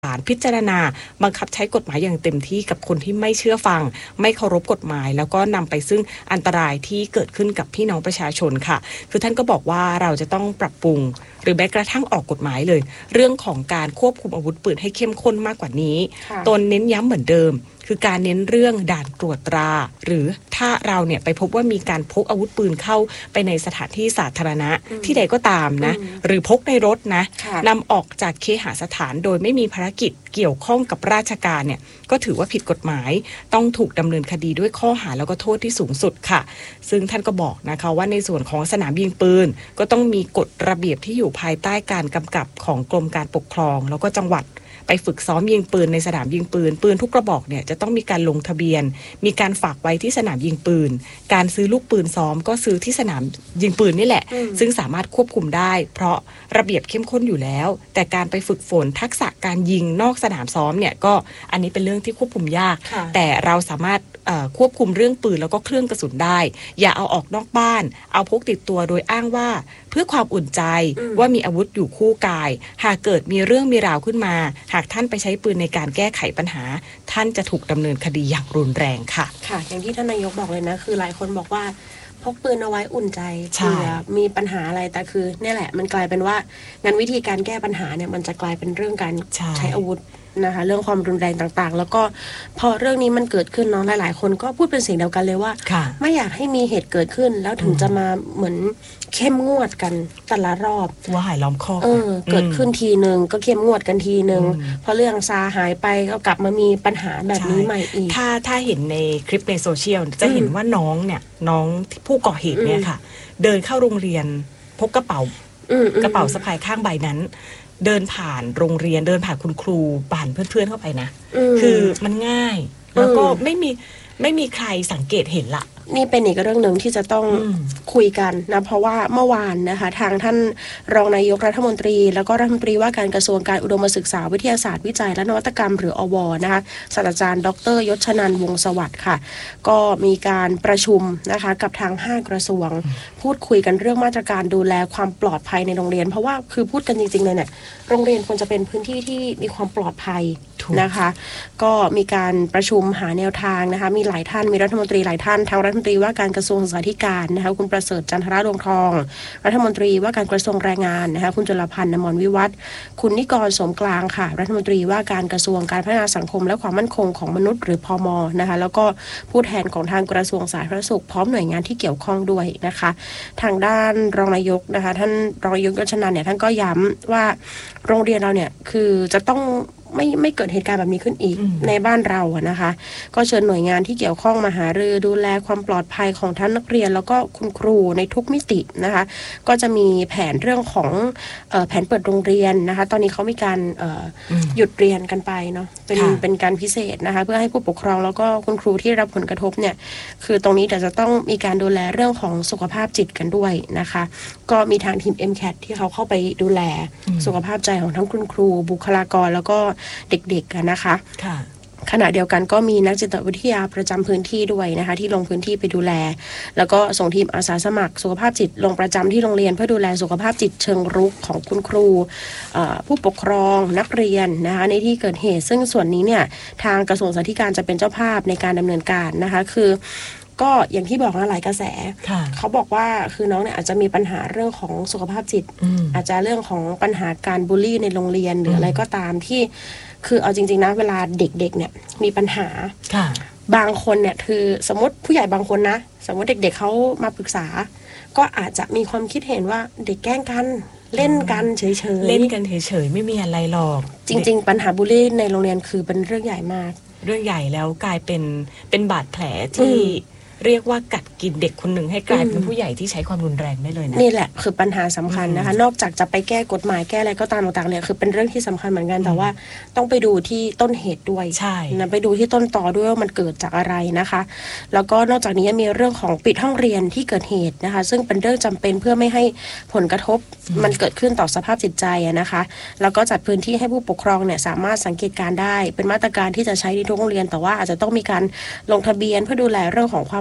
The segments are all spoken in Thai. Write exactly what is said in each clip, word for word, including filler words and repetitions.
ศาลพิจารณาบังคับใช้กฎหมายอย่างเต็มที่กับคนที่ไม่เชื่อฟังไม่เคารพกฎหมายแล้วก็นำไปซึ่งอันตรายที่เกิดขึ้นกับพี่น้องประชาชนค่ะคือท่านก็บอกว่าเราจะต้องปรับปรุงหรือแม้กระทั่งออกกฎหมายเลยเรื่องของการควบคุมอาวุธปืนให้เข้มข้นมากกว่านี้ตนเน้นย้ำเหมือนเดิมคือการเน้นเรื่องด่านตรวจตราหรือถ้าเราเนี่ยไปพบว่ามีการพกอาวุธปืนเข้าไปในสถานที่สาธารณะที่ใดก็ตามนะหรือพกในรถนะนำออกจากเคหสถานโดยไม่มีภารกิจเกี่ยวข้องกับราชการเนี่ยก็ถือว่าผิดกฎหมายต้องถูกดำเนินคดีด้วยข้อหาแล้วก็โทษที่สูงสุดค่ะซึ่งท่านก็บอกนะคะว่าในส่วนของสนามยิงปืนก็ต้องมีกฎระเบียบที่อยู่ภายใต้การกำกับของกรมการปกครองแล้วก็จังหวัดไปฝึกซ้อมยิงปืนในสนามยิงปืนปืนทุกกระบอกเนี่ยจะต้องมีการลงทะเบียนมีการฝากไว้ที่สนามยิงปืนการซื้อลูกปืนซ้อมก็ซื้อที่สนามยิงปืนนี่แหละซึ่งสามารถควบคุมได้เพราะระเบียบเข้มข้นอยู่แล้วแต่การไปฝึกฝนทักษะการยิงนอกสนามซ้อมเนี่ยก็อันนี้เป็นเรื่องที่ควบคุมยากแต่เราสามารถควบคุมเรื่องปืนแล้วก็เครื่องกระสุนได้อย่าเอาออกนอกบ้านเอาพกติดตัวโดยอ้างว่าเพื่อความอุ่นใจว่ามีอาวุธอยู่คู่กายหากเกิดมีเรื่องมีราวขึ้นมาหากท่านไปใช้ปืนในการแก้ไขปัญหาท่านจะถูกดำเนินคดีอย่างรุนแรงค่ะค่ะอย่างที่ท่านนายกบอกเลยนะคือหลายคนบอกว่าพกปืนเอาไว้อุ่นใจเผื่อมีปัญหาอะไรแต่คือเนี่ยแหละมันกลายเป็นว่างั้นวิธีการแก้ปัญหาเนี่ยมันจะกลายเป็นเรื่องการใช้อาวุธนะคะเรื่องความรุนแรงต่างๆแล้วก็พอเรื่องนี้มันเกิดขึ้นเนาะหลายๆคนก็พูดเป็นเสียงเดียวกันเลยว่าไม่อยากให้มีเหตุเกิดขึ้นแล้วถึงจะมาเหมือนเข้มงวดกันแต่ละรอบว่าหายล้อมคอกเออเกิดขึ้นทีนึงก็เข้มงวดกันทีนึงพอเรื่องซาหายไปก็กลับมามีปัญหาแบบนี้ใหม่อีกถ้าถ้าเห็นในคลิปในโซเชียลจะเห็นว่าน้องเนี่ยน้องผู้ก่อเหตุเนี่ยค่ะเดินเข้าโรงเรียนพกกระเป๋ากระเป๋าสะพายข้างใบนั้นเดินผ่านโรงเรียนเดินผ่านคุณครูผ่านเพื่อนๆเข้าไปนะคือมันง่ายแล้วก็ไม่มีไม่มีใครสังเกตเห็นละนี่เป็นอีกเรื่องหนึ่งที่จะต้องคุยกันนะเพราะว่าเมื่อวานนะคะทางท่านรองนายกรัฐมนตรีแล้วก็รัฐมนตรีว่าการกระทรวงการอุดมศึกษาวิทยาศาสตร์วิจัยและนวัตกรรมหรืออวนะคะศาสตราจารย์ดรยศชนันท์วงศ์สวัสดิ์ค่ะก็มีการประชุมนะคะกับทางห้ากระทรวงพูดคุยกันเรื่องมาตรการดูแลความปลอดภัยในโรงเรียนเพราะว่าคือพูดกันจริงๆเลยเนี่ยโรงเรียนควรจะเป็นพื้นที่ที่มีความปลอดภัยนะคะก็มีการประชุมหาแนวทางนะคะมีหลายท่านมีรัฐมนตรีหลายท่านทางรัฐมนตรีว่าการกระทรวงศึกษาธิการนะคะคุณประเสริฐจันทรดวงทองรัฐมนตรีว่าการกระทรวงแรงงานนะคะคุณจุลพันธ์ อมรวิวัฒน์คุณนิกรสมกลางค่ะรัฐมนตรีว่าการกระทรวงการพัฒนาสังคมและความมั่นคงของมนุษย์หรือพม.นะคะแล้วก็ผู้แทนของทางกระทรวงสาธารณสุขพร้อมหน่วยงานที่เกี่ยวข้องด้วยนะคะทางด้านรองนายกนะคะท่านรองนายกยศชนันท์เนี่ยท่านก็ย้ำว่าโรงเรียนเราเนี่ยคือจะต้องไม่ไม่เกิดเหตุการณ์แบบนี้ขึ้นอีกในบ้านเราอะนะคะก็เชิญหน่วยงานที่เกี่ยวข้องมาหารือดูแลความปลอดภัยของท่านนักเรียนแล้วก็คุณครูในทุกมิตินะคะก็จะมีแผนเรื่องของเอ่อแผนเปิดโรงเรียนนะคะตอนนี้เขามีการเอ่อหยุดเรียนกันไปเนาะเป็นเป็นการพิเศษนะคะเพื่อให้ผู้ปกครองแล้วก็คุณครูที่รับผลกระทบเนี่ยคือตรงนี้เดี๋ยวจะต้องมีการดูแลเรื่องของสุขภาพจิตกันด้วยนะคะก็มีทางทีม เอ็ม แคท ที่เขาเข้าไปดูแลสุขภาพใจของทั้งคุณครูบุคลากรแล้วก็เด็กๆกันนะคะขณะเดียวกันก็มีนักจิตวิทยาประจำพื้นที่ด้วยนะคะที่ลงพื้นที่ไปดูแลแล้วก็ส่งทีมอาสาสมัครสุขภาพจิตลงประจำที่โรงเรียนเพื่อดูแลสุขภาพจิตเชิงรุกของคุณครูผู้ปกครองนักเรียนนะคะในที่เกิดเหตุซึ่งส่วนนี้เนี่ยทางกระทรวงศึกษาธิการจะเป็นเจ้าภาพในการดำเนินการนะคะคือก็อย่างที่บอกนะหลายกระแสเขาบอกว่าคือน้องเนี่ยอาจจะมีปัญหาเรื่องของสุขภาพจิต อ, อาจจะเรื่องของปัญหาการบูลลี่ในโรงเรียนหรืออะไรก็ตามที่คือเอาจริงๆนะเวลาเด็กๆเนี่ยมีปัญหาบางคนเนี่ยคือสมมติผู้ใหญ่บางคนนะสมมติเด็กๆเขามาปรึกษาก็อาจจะมีความคิดเห็นว่าเด็กแกล้งกันเล่นกันเฉยๆเล่นกันเฉยๆไม่มีอะไรหรอกจริงๆปัญหาบูลลี่ในโรงเรียนคือเป็นเรื่องใหญ่มากเรื่องใหญ่แล้วกลายเป็นเป็นบาดแผลที่เรียกว่ากัดกินเด็กคนหนึ่งให้กลายเป็นผู้ใหญ่ที่ใช้ความรุนแรงได้เลยนะนี่แหละคือปัญหาสำคัญนะคะนอกจากจะไปแก้กฎหมายแก้อะไรก็ตามต่างๆเนี่ยคือเป็นเรื่องที่สำคัญเหมือนกันแต่ว่าต้องไปดูที่ต้นเหตุด้วยใช่นะไปดูที่ต้นตอด้วยว่ามันเกิดจากอะไรนะคะแล้วก็นอกจากนี้มีเรื่องของปิดห้องเรียนที่เกิดเหตุนะคะซึ่งเป็นเรื่องจำเป็นเพื่อไม่ให้ผลกระทบมันเกิดขึ้นต่อสภาพจิตใจนะคะแล้วก็จัดพื้นที่ให้ผู้ปกครองเนี่ยสามารถสังเกตการได้เป็นมาตรการที่จะใช้ในทุกโรงเรียนแต่ว่าอาจจะต้องมีการลงทะเบียนเพื่อดูแลเรื่องของความ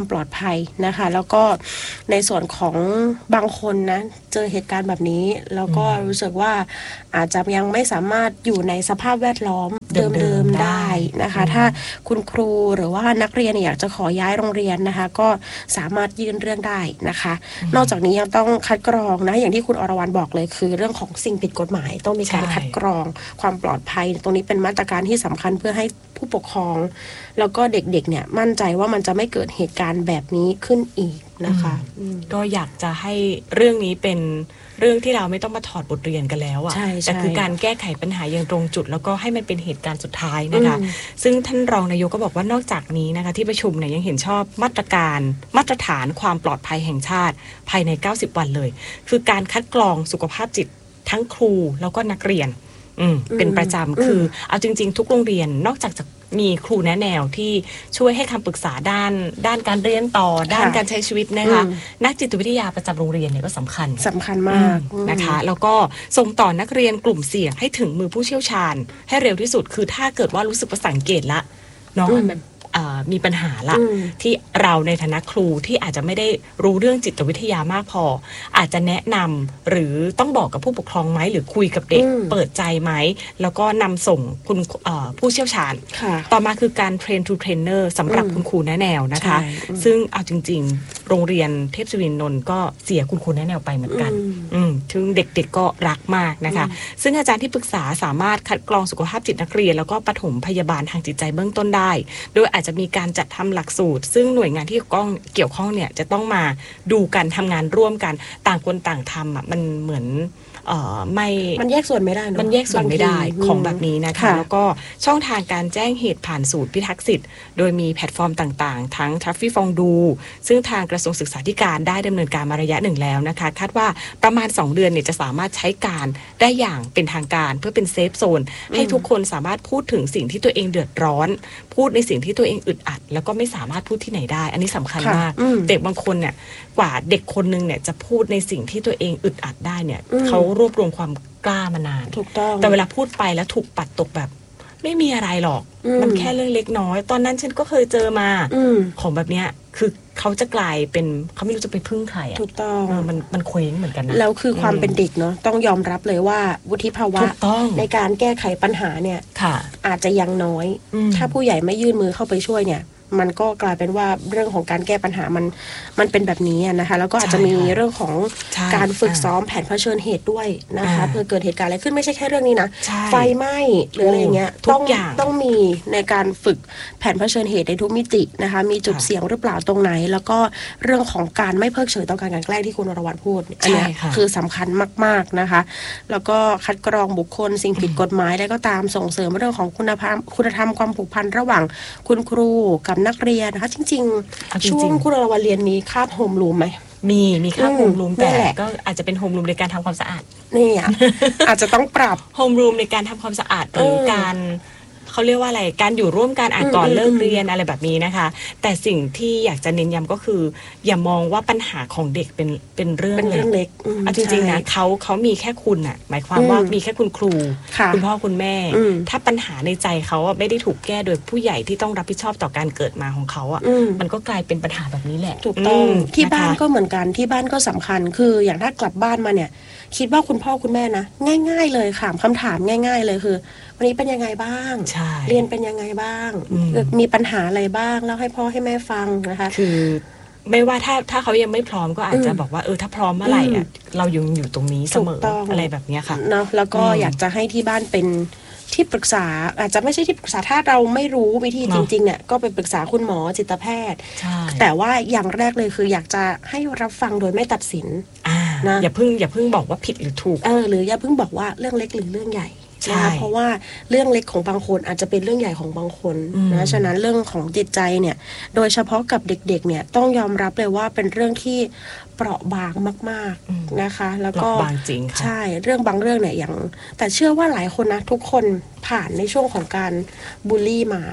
ปลอดภัยนะคะแล้วก็ในส่วนของบางคนนะเจอเหตุการณ์แบบนี้แล้วก็รู้สึกว่าอาจจะยังไม่สามารถอยู่ในสภาพแวดล้อมเดิมๆได้นะคะถ้าคุณครูหรือว่านักเรียนอยากจะขอย้ายโรงเรียนนะคะก็สามารถยื่นเรื่องได้นะคะนอกจากนี้ยังต้องคัดกรองนะอย่างที่คุณอรวรรณบอกเลยคือเรื่องของสิ่งผิดกฎหมายต้องมีการคัดกรองความปลอดภัยตรงนี้เป็นมาตรการที่สำคัญเพื่อให้ผู้ปกครองแล้วก็เด็กๆเนี่ยมั่นใจว่ามันจะไม่เกิดเหตุการณ์แบบนี้ขึ้นอีกนะคะก็อยากจะให้เรื่องนี้เป็นเรื่องที่เราไม่ต้องมาถอดบทเรียนกันแล้วอ่ะแต่คือการแก้ไขปัญหาอย่างตรงจุดแล้วก็ให้มันเป็นเหตุการณ์สุดท้ายนะคะซึ่งท่านรองนายกก็บอกว่านอกจากนี้นะคะที่ประชุมเนี่ยยังเห็นชอบมาตรการมาตรฐานความปลอดภัยแห่งชาติภายในเก้าสิบวันเลยคือการคัดกรองสุขภาพจิตทั้งครูแล้วก็นักเรียนอืมเป็นประจำคือเอาจริงๆทุกโรงเรียนนอกจากจะมีครูแนะแนวที่ช่วยให้คำปรึกษาด้านด้านการเรียนต่อด้านการใช้ชีวิตนะคะนักจิตวิทยาประจำโรงเรียนเนี่ยก็สำคัญสำคัญมากนะคะแล้วก็ส่งต่อนักเรียนกลุ่มเสี่ยงให้ถึงมือผู้เชี่ยวชาญให้เร็วที่สุดคือถ้าเกิดว่ารู้สึกว่าสังเกตละน้องมันมีปัญหาละที่เราในฐานะครูที่อาจจะไม่ได้รู้เรื่องจิตวิทยามากพออาจจะแนะนำหรือต้องบอกกับผู้ปกครองไหมหรือคุยกับเด็กเปิดใจไหมแล้วก็นำส่งคุณผู้เชี่ยวชาญต่อมาคือการเทรนทูเทรนเนอร์สำหรับคุณครูแนะแนวนะคะซึ่งเอาจริงๆโรงเรียนเทพศิรินนท์ก็เสียคุณครูแนะแนวไปเหมือนกันถึงเด็กๆก็รักมากนะคะซึ่งอาจารย์ที่ปรึกษาสามารถคัดกรองสุขภาพจิตนักเรียนแล้วก็ปฐมพยาบาลทางจิตใจเบื้องต้นได้โดยอาจจะมีการจัดทำหลักสูตรซึ่งหน่วยงานที่เกี่ยวข้องเนี่ยจะต้องมาดูกันทำงานร่วมกันต่างคนต่างทำอ่ะมันเหมือนเอ่อไม่มันแยกส่วนไม่ได้มันแยกส่วนไม่ได้ของแบบนี้นะคะแล้วก็ช่องทางการแจ้งเหตุผ่านศูนย์พิทักษ์สิทธิ์โดยมีแพลตฟอร์มต่างๆทั้งทัฟฟี่ฟองดูซึ่งทางกระทรวงศึกษาธิการได้ดำเนินการมาระยะหนึ่งแล้วนะคะคาดว่าประมาณสองเดือนเนี่ยจะสามารถใช้การได้อย่างเป็นทางการเพื่อเป็นเซฟโซนให้ทุกคนสามารถพูดถึงสิ่งที่ตัวเองเดือดร้อนพูดในสิ่งที่ตัวเองอึดอัดแล้วก็ไม่สามารถพูดที่ไหนได้อันนี้สำคัญมากเด็กบางคนเนี่ยกว่าเด็กคนนึงเนี่ยจะพูดในสิ่งที่ตัวเองอึดอัดได้เนี่ยเขารวบรวมความกล้ามานานถูกต้องแต่เวลาพูดไปแล้วถูกปัดตกแบบไม่มีอะไรหรอกมันแค่เรื่องเล็กน้อยตอนนั้นฉันก็เคยเจอมาของแบบเนี้ยคือเขาจะกลายเป็นเขาไม่รู้จะไปพึ่งใครอ่ะถูกต้องมันมันเคว้งเหมือนกันนะแล้วคือความเป็นเด็กเนาะต้องยอมรับเลยว่าวุฒิภาวะในการแก้ไขปัญหาเนี่ยอาจจะยังน้อยถ้าผู้ใหญ่ไม่ยื่นมือเข้าไปช่วยเนี่ยมันก็กลายเป็นว่าเรื่องของการแก้ปัญหามันมันเป็นแบบนี้นะคะแล้วก็อาจจะมีเรื่องของการฝึกซ้อมแผนเผชิญเหตุด้วยนะคะเพื่อเกิดเหตุการณ์อะไรขึ้นไม่ใช่แค่เรื่องนี้นะไฟไหม้หรืออะไรอย่างเงี้ยต้องต้องมีในการฝึกแผนเผชิญเหตุในทุกมิตินะคะมีจุดเสี่ยงหรือเปล่าตรงไหนแล้วก็เรื่องของการไม่เพิกเฉยต่อการกลั่นแกล้งที่คุณอรวรรณพูดอันนี้คือสำคัญมากๆนะคะแล้วก็คัดกรองบุคคลสิ่งผิดกฎหมายแล้วก็ตามส่งเสริมเรื่องของคุณภาพคุณธรรมความผูกพันระหว่างคุณครูกับนักเรียนนะคะจริงๆช่วงคุณอรวรรณเรียนมีคาบโฮมรูมไหมมีมีคาบโฮมรูมแต่ก็อาจจะเป็นโฮมรูมในการทำความสะอาดนี่อ่ะ อาจจะต้องปรับโฮมรูมในการทำความสะอาดหรือการเขาเรียกว่าอะไรการอยู่ร่วมกันอ่านก่อนเลิกเรียนอะไรแบบนี้นะคะแต่สิ่งที่อยากจะเน้นย้ำก็คืออย่ามองว่าปัญหาของเด็กเป็นเป็นเรื่องเล็กเอาจริงๆนะเขาเขามีแค่คุณอ่ะหมายความว่ามีแค่คุณครูคุณพ่อคุณแม่ถ้าปัญหาในใจเขาไม่ได้ถูกแก้โดยผู้ใหญ่ที่ต้องรับผิดชอบต่อการเกิดมาของเขาอ่ะมันก็กลายเป็นปัญหาแบบนี้แหละถูกต้องที่บ้านก็เหมือนกันที่บ้านก็สำคัญคืออย่างถ้ากลับบ้านมาเนี่ยคิดว่าคุณพ่อคุณแม่นะง่ายๆเลยค่ะคำถามง่ายๆเลยคือวันนี้เป็นยังไงบ้างเรียนเป็นยังไงบ้างมีปัญหาอะไรบ้างแล้วให้พ่อให้แม่ฟังนะคะคือไม่ว่าถ้าถ้าเขายังไม่พร้อมก็อาจจะบอกว่าเออถ้าพร้อมเมื่อไหร่อ่ะเรายังอยู่ตรงนี้เสมออะไรแบบนี้ค่ะเนาะแล้วก็อยากจะให้ที่บ้านเป็นที่ปรึกษาอาจจะไม่ใช่ที่ปรึกษาถ้าเราไม่รู้วิธีจริงๆเนี่ยก็ไปปรึกษาคุณหมอจิตแพทย์แต่ว่าอย่างแรกเลยคืออยากจะให้รับฟังโดยไม่ตัดสินนะอย่าเพิ่งอย่าเพิ่งบอกว่าผิดหรือถูกเออหรืออย่าเพิ่งบอกว่าเรื่องเล็กหรือเรื่องใหญ่นะคะเพราะว่าเรื่องเล็กของบางคนอาจจะเป็นเรื่องใหญ่ของบางคนนะฉะนั้นเรื่องของจิตใจเนี่ยโดยเฉพาะกับเด็กๆเนี่ยต้องยอมรับเลยว่าเป็นเรื่องที่เปราะบางมากๆนะคะแล้วก็บางจริงค่ะใช่เรื่องบางเรื่องเนี่ยอย่างแต่เชื่อว่าหลายคนนะทุกคนผ่านในช่วงของการบูลลี่มา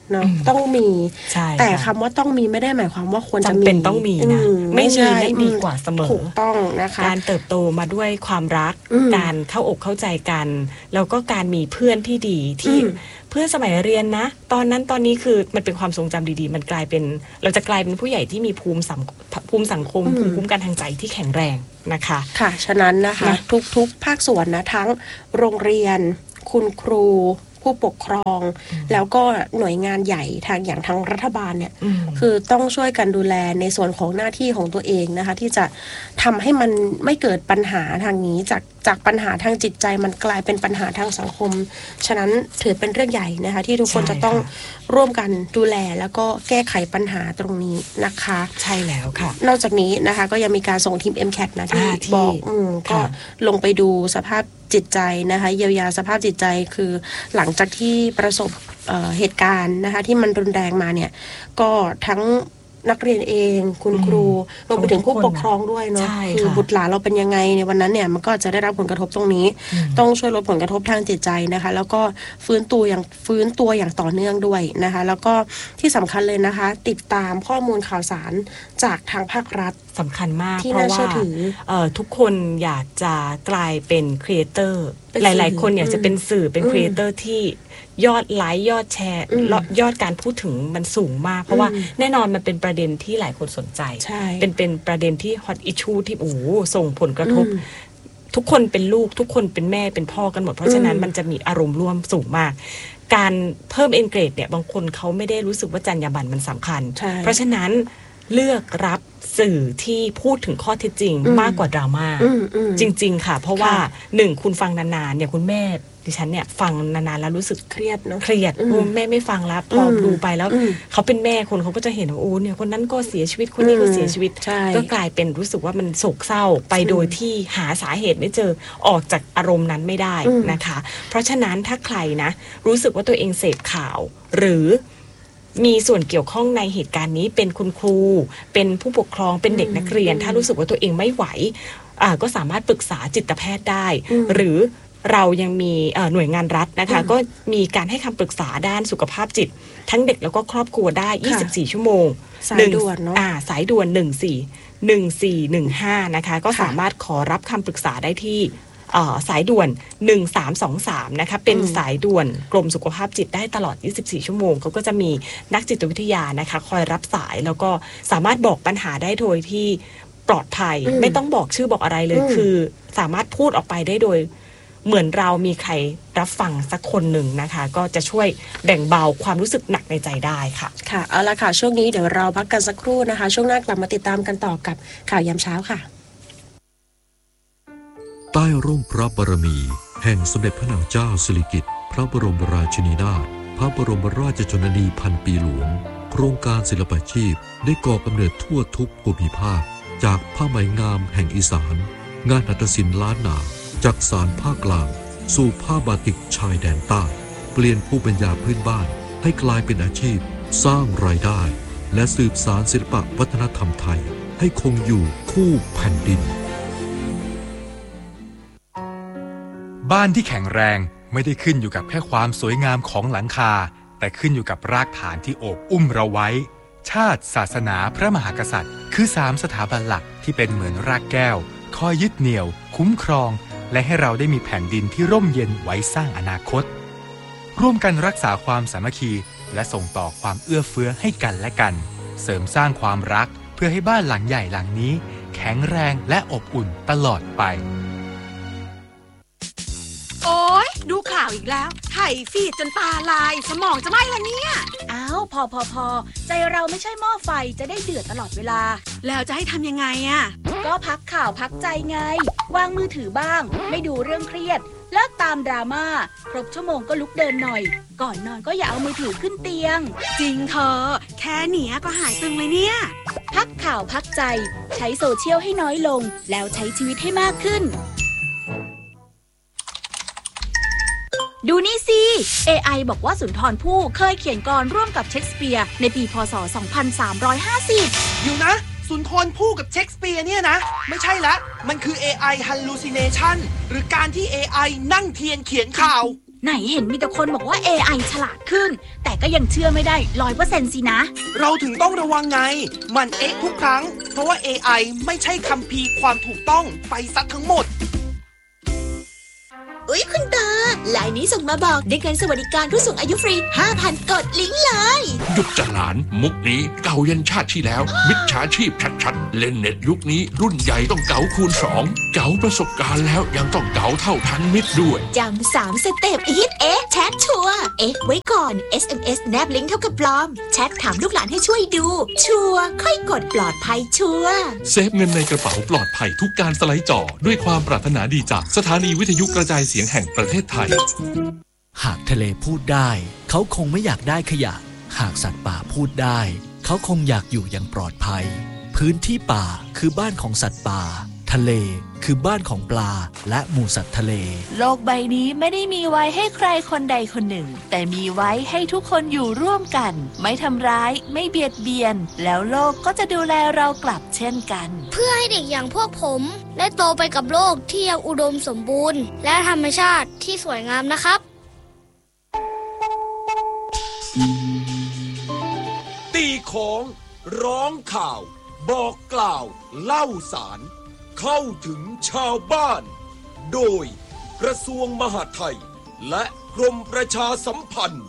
เนาะต้องมีแต่คำว่าต้องมีไม่ได้หมายความว่าควรจะมีจำเป็นต้องมีนะไม่มีไม่ดีกว่าเสมอถูกต้องนะคะการเติบโตมาด้วยความรักการเข้าอกเข้าใจกันแล้วก็การมีเพื่อนที่ดีที่เพื่อนสมัยเรียนนะตอนนั้นตอนนี้คือมันเป็นความทรงจำดีๆมันกลายเป็นเราจะกลายเป็นผู้ใหญ่ที่มีภูมิสังภูมิสังคมภูมิคุ้มกันทางใจที่แข็งแรงนะคะค่ะฉะนั้นนะคะทุกๆภาคส่วนนะทั้งโรงเรียนคุณครูผู้ปกครองแล้วก็หน่วยงานใหญ่ทางอย่างทางรัฐบาลเนี่ยคือต้องช่วยกันดูแลในส่วนของหน้าที่ของตัวเองนะคะที่จะทำให้มันไม่เกิดปัญหาทางนี้จากจากปัญหาทางจิตใจมันกลายเป็นปัญหาทางสังคมฉะนั้นถือเป็นเรื่องใหญ่นะคะที่ทุกคนจะต้องร่วมกันดูแลแล้วก็แก้ไขปัญหาตรงนี้นะคะใช่แล้วค่ะนอกจากนี้นะคะก็ยังมีการส่งทีม เอ็ม แคท นะที่บอกอืมก็ลงไปดูสภาพจิตใจนะคะเยียวยาสภาพจิตใจคือหลังจากที่ประสบ เอ่อ เหตุการณ์นะคะที่มันรุนแรงมาเนี่ยก็ทั้งนักเรียนเองคุณครูรวมไปถึงผู้ปกครองด้วยเนาะคือบุตรหลานเราเป็นยังไงในวันนั้นเนี่ยมันก็จะได้รับผลกระทบตรงนี้ต้องช่วยลดผลกระทบทางจิตใจนะคะแล้วก็ฟื้นตัวอย่างฟื้นตัวอย่างต่อเนื่องด้วยนะคะแล้วก็ที่สำคัญเลยนะคะติดตามข้อมูลข่าวสารจากทางภาครัฐสำคัญมากเพราะว่าทุกคนอยากจะกลายเป็นครีเอเตอร์หลายๆคนอยากจะเป็นสื่อเป็นครีเอเตอร์ที่ยอดไลค์ยอดแชร์ยอดการพูดถึงมันสูงมากเพราะว่าแน่นอนมันเป็นประเด็นที่หลายคนสนใจเป็นเป็นประเด็นที่ฮอตอิชชูที่โอ้ส่งผลกระทบทุกคนเป็นลูกทุกคนเป็นแม่เป็นพ่อกันหมดเพราะฉะนั้นมันจะมีอารมณ์ร่วมสูงมากการเพิ่มเอนเกรดเนี่ยบางคนเขาไม่ได้รู้สึกว่าจรรยาบรรณมันสำคัญเพราะฉะนั้นเลือกรับสื่อที่พูดถึงข้อเท็จจริงมากกว่าดราม่าจริงๆค่ะเพราะว่าหนึ่งคุณฟังนานๆเนี่ยคุณแม่ดิฉันเนี่ยฟังนานๆแล้วรู้สึกเครียดเนาะเครียดแม่ไม่ฟังแล้วพอดูไปแล้วเขาเป็นแม่คนเขาก็จะเห็นว่าโอ้เนี่ยคนนั้นก็เสียชีวิตคนนี้ก็เสียชีวิตก็กลายเป็นรู้สึกว่ามันโศกเศร้าไปโดยที่หาสาเหตุไม่เจอออกจากอารมณ์นั้นไม่ได้นะคะเพราะฉะนั้นถ้าใครนะรู้สึกว่าตัวเองเสพข่าวหรือมีส่วนเกี่ยวข้องในเหตุการณ์นี้เป็นคุณครูเป็นผู้ปกครองเป็นเด็กนักเรียนถ้ารู้สึกว่าตัวเองไม่ไหวอ่าก็สามารถปรึกษาจิตแพทย์ได้หรือเรายังมีหน่วยงานรัฐนะคะก็มีการให้คำปรึกษาด้านสุขภาพจิตทั้งเด็กแล้วก็ครอบครัวได้ยี่สิบสี่ชั่วโมงสายด่วนเนาะสายด่วนหนึ่งสี่หนึ่งสี่หนึ่งห้านะคะก็สามารถขอรับคำปรึกษาได้ที่สายด่วนหนึ่งสามสองสามนะคะเป็นสายด่วนกรมสุขภาพจิตได้ตลอดยี่สิบสี่ชั่วโมงเขาก็จะมีนักจิตวิทยานะคะคอยรับสายแล้วก็สามารถบอกปัญหาได้โดยที่ปลอดภัยไม่ต้องบอกชื่อบอกอะไรเลยคือสามารถพูดออกไปได้โดยเหมือนเรามีใครรับฟังสักคนหนึ่งนะคะก็จะช่วยแบ่งเบาความรู้สึกหนักในใจได้ค่ะค่ะเอาละค่ะช่วงนี้เดี๋ยวเราพักกันสักครู่นะคะช่วงหน้ากลับมาติดตามกันต่อกับข่าวยามเช้าค่ะใต้ร่มพระบารมีแห่งสมเด็จพระนางเจ้าสิริกิติ์พระบรมราชินีนาถพระบรมราชชนนีพันปีหลวงโครงการศิลปาชีพได้ก่อกำเนิดทั่วทุกภูมิภาคจากผ้าไหมงามแห่งอีสานงานหัตถศิลป์ล้านนาจากสารภาคกลางสู่ผ้าบาติกชายแดนใต้เปลี่ยนภูมิปัญญาพื้นบ้านให้กลายเป็นอาชีพสร้างรายได้และสืบสานศิลปวัฒนธรรมไทยให้คงอยู่คู่แผ่นดินบ้านที่แข็งแรงไม่ได้ขึ้นอยู่กับแค่ความสวยงามของหลังคาแต่ขึ้นอยู่กับรากฐานที่โอบอุ้มเราไว้ชาติศาสนาพระมหากษัตริย์คือสามสถาบันหลักที่เป็นเหมือนรากแก้วคอยยึดเหนี่ยวคุ้มครองและให้เราได้มีแผ่นดินที่ร่มเย็นไว้สร้างอนาคตร่วมกันรักษาความสามัคคีและส่งต่อความเอื้อเฟื้อให้กันและกันเสริมสร้างความรักเพื่อให้บ้านหลังใหญ่หลังนี้แข็งแรงและอบอุ่นตลอดไปโอ๊ยดูข่าวอีกแล้วไถฟีดจนตาลายสมองจะไหม้ละเนี่ยอ้าวพอพอพอใจเราไม่ใช่หม้อไฟจะได้เดือดตลอดเวลาแล้วจะให้ทำยังไงอ่ะก็พักข่าวพักใจไงวางมือถือบ้างไม่ดูเรื่องเครียดเลิกตามดราม่าครบชั่วโมงก็ลุกเดินหน่อยก่อนนอนก็อย่าเอามือถือขึ้นเตียงจริงเธอแค่เนี้ยก็หายตึงเลยเนี่ยพักข่าวพักใจใช้โซเชียลให้น้อยลงแล้วใช้ชีวิตให้มากขึ้นดูนี่สิ เอ ไอ บอกว่าสุนทรภู่เคยเขียนกลร่วมกับเชคสเปียร์ในปีพ.ศ. สองพันสามร้อยห้าสิบอยู่นะสุนทรภู่กับเชคสเปียร์เนี่ยนะไม่ใช่ละมันคือ เอ ไอ hallucination หรือการที่ เอ ไอ นั่งเทียนเขียนข่าวไหนเห็นมีแต่คนบอกว่า เอ ไอ ฉลาดขึ้นแต่ก็ยังเชื่อไม่ได้ ร้อยเปอร์เซ็นต์ สินะเราถึงต้องระวังไงมันเอ๊ะทุกครั้งเพราะว่า เอ ไอ ไม่ใช่คัมภีร์ความถูกต้องไปซะทั้งหมดอุ๊ยคุณตาไลน์นี้ส่งมาบอกได้เงินสวัสดิการผู้สูงอายุฟรี ห้าพัน กดลิงก์เลยหยุดจะหลานมุกนี้เก่ายันชาติที่แล้วมิจฉาชีพชัดๆเล่นเน็ตยุคนี้รุ่นใหญ่ต้องเก๋าคูณสองเก๋าประสบการณ์แล้วยังต้องเก๋าเท่าทันมิตรด้วยจำสามสเต็ปฮิตเอ๊ะแชทชัวร์เอ๊ะไว้ก่อน เอส เอ็ม เอส แนบลิงก์เท่ากับปลอมแชทถามลูกหลานให้ช่วยดูชัวร์ค่อยกดปลอดภัยชัวร์เซฟเงินในกระเป๋าปลอดภัยทุกการสไลด์จอด้วยความปรารถนาดีจากสถานีวิทยุกระจายเสียงแห่งประเทศไทยหากทะเลพูดได้เขาคงไม่อยากได้ขยะหากสัตว์ป่าพูดได้เขาคงอยากอยู่อย่างปลอดภัยพื้นที่ป่าคือบ้านของสัตว์ป่าทะเลคือบ้านของปลาและหมู่สัตว์ทะเลโลกใบนี้ไม่ได้มีไว้ให้ใครคนใดคนหนึ่งแต่มีไว้ให้ทุกคนอยู่ร่วมกันไม่ทำร้ายไม่เบียดเบียนแล้วโลกก็จะดูแลเรากลับเช่นกันเพื่อให้เด็กอย่างพวกผมได้โตไปกับโลกที่ยังอุดมสมบูรณ์และธรรมชาติที่สวยงามนะครับตีของร้องข่าวบอกกล่าวเล่าสารเข้าถึงชาวบ้านโดยกระทรวงมหาดไทยและกรมประชาสัมพันธ์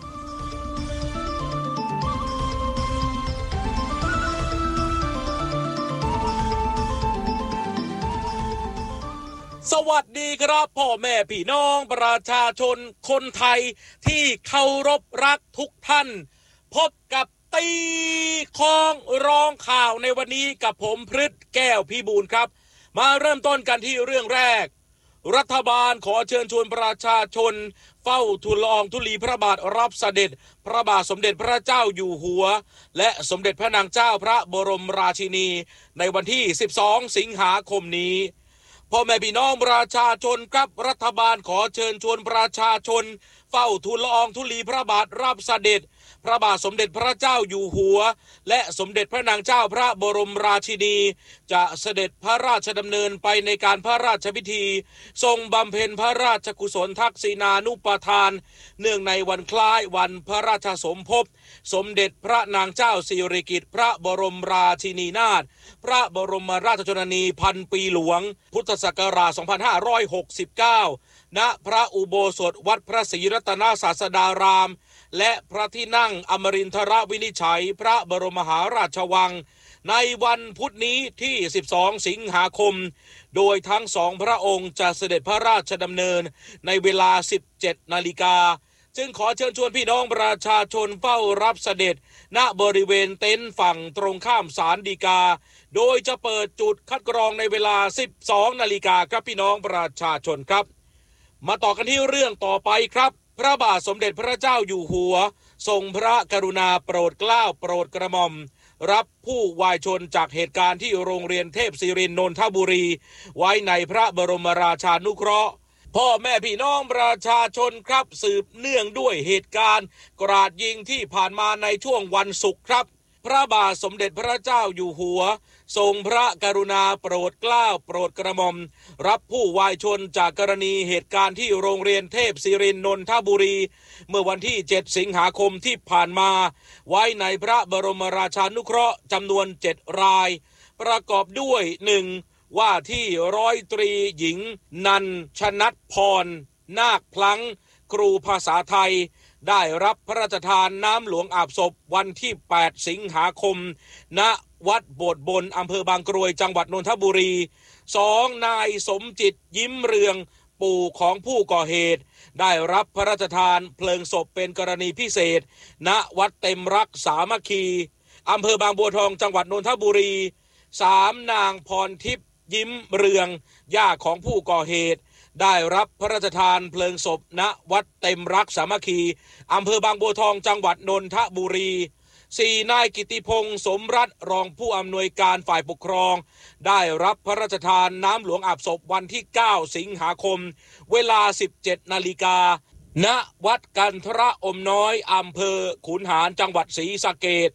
สวัสดีครับพ่อแม่พี่น้องประชาชนคนไทยที่เคารพรักทุกท่านพบกับตีของร้องข่าวในวันนี้กับผมพฤทธิ์แก้วพิบูลครับมาเริ่มต้นกันที่เรื่องแรกรัฐบาลขอเชิญชวนประชาชนเฝ้าทูลละอองธุลีพระบาทรับเสด็จพระบาทสมเด็จพระเจ้าอยู่หัวและสมเด็จพระนางเจ้าพระบรมราชินีในวันที่สิบสองสิงหาคมนี้พ่อแม่พี่น้องประชาชนครับรัฐบาลขอเชิญชวนประชาชนเฝ้าทูลละอองธุลีพระบาทรับเสด็จพระบาทสมเด็จพระเจ้าอยู่หัวและสมเด็จพระนางเจ้าพระบรมราชินีจะเสด็จพระราชดำเนินไปในการพระราชพิธีทรงบำเพ็ญพระราชกุศลทักษิณานุปทานเนื่องในวันคล้ายวันพระราชสมภพสมเด็จพระนางเจ้าสิริกิติ์พระบรมราชินีนาถพระบรมราชชนนีพันปีหลวงพุทธศักราชสองพันห้าร้อยหกสิบเก้าณพระอุโบสถวัดพระศรีรัตนศาสดารามและพระที่นั่งอมรินทรวินิจฉัยพระบรมมหาราชวังในวันพุธนี้ที่สิบสองสิงหาคมโดยทั้งสองพระองค์จะเสด็จพระราชดำเนินในเวลา สิบเจ็ดนาฬิกาจึงขอเชิญชวนพี่น้องประชาชนเฝ้ารับเสด็จณบริเวณเต็นท์ฝั่งตรงข้ามศาลฎีกาโดยจะเปิดจุดคัดกรองในเวลา สิบสองนาฬิกาครับพี่น้องประชาชนครับมาต่อกันที่เรื่องต่อไปครับพระบาทสมเด็จพระเจ้าอยู่หัวทรงพระกรุณาโปรดเกล้าโปรดกระหม่อมรับผู้วายชนจากเหตุการณ์ที่โรงเรียนเทพศิรินทร์นนทบุรีไว้ในพระบรมราชานุเคราะห์พ่อแม่พี่น้องประชาชนครับสืบเนื่องด้วยเหตุการณ์กราดยิงที่ผ่านมาในช่วงวันศุกร์ครับพระบาทสมเด็จพระเจ้าอยู่หัวทรงพระกรุณาโปรดเกล้าโปรดกระหม่อมรับผู้วายชนจากกรณีเหตุการณ์ที่โรงเรียนเทพศิรินทร์นนทบุรีเมื่อวันที่เจ็ดสิงหาคมที่ผ่านมาไว้ในพระบรมราชานุเคราะห์จำนวนเจ็ดรายประกอบด้วย หนึ่ง ว่าที่ร้อยตรีหญิงนันชนัดพรนาคพลั้งครูภาษาไทยได้รับพระราชทานน้ำหลวงอาบศพวันที่แปดสิงหาคมณวัดโบสถ์บนอำเภอบางกรวยจังหวัดนนทบุรี สอง นายสมจิตยิ้มเรืองปู่ของผู้ก่อเหตุได้รับพระราชทานเพลิงศพเป็นกรณีพิเศษณวัดเต็มรักสามัคคีอำเภอบางบัวทองจังหวัดนนทบุรี สาม นางพรทิพย์ยิ้มเรืองย่าของผู้ก่อเหตุได้รับพระราชทานเพลิงศพณวัดเต็มรักสามัคคีอำเภอบางบัวทองจังหวัดนนทบุรี สี่ นายกิติพงษ์สมรัตน์รองผู้อำนวยการฝ่ายปกครองได้รับพระราชทานน้ำหลวงอาบศพวันที่เก้าสิงหาคมเวลา สิบเจ็ดนาฬิกาณวัดกันทระอมน้อยอำเภอขุนหารจังหวัดศรีสะเกษ